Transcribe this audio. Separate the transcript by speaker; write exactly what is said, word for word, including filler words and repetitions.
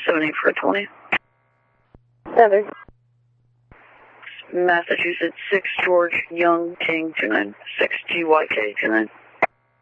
Speaker 1: seven eight four twenty.
Speaker 2: Seven.
Speaker 1: Massachusetts, six George Young King two nine, six G Y K two nine.